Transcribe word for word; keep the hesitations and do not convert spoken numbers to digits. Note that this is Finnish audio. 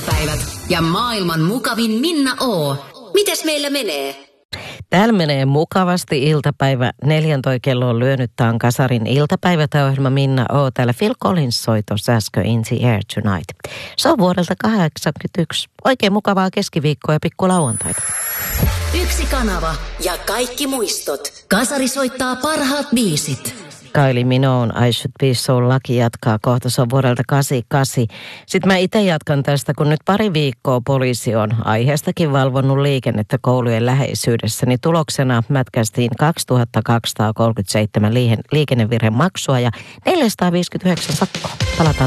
iltapäivät ja maailman mukavin Minna O. Mites meillä menee? Täällä menee mukavasti iltapäivä. Neljäntoi kello on lyönyt. Tää on Kasarin iltapäivätäohjelma Minna O. Täällä Phil Collins soi tuossa äsken In the Air Tonight. Se on vuodelta kahdeksankymmentäyksi. Oikein mukavaa keskiviikkoa ja pikku lauantaita. Yksi kanava ja kaikki muistot. Kasari soittaa parhaat biisit. Kylie Minogue, I Should Be So Lucky jatkaa kohta, se on vuodelta kahdeksankymmentäkahdeksan. Sitten mä itse jatkan tästä, kun nyt pari viikkoa poliisi on aiheestakin valvonnut liikennettä koulujen läheisyydessä, niin tuloksena mätkästiin kaksituhattakaksisataakolmekymmentäseitsemän liikennevirhemaksua ja neljäsataaviisikymmentäyhdeksän sakkoa. Palataan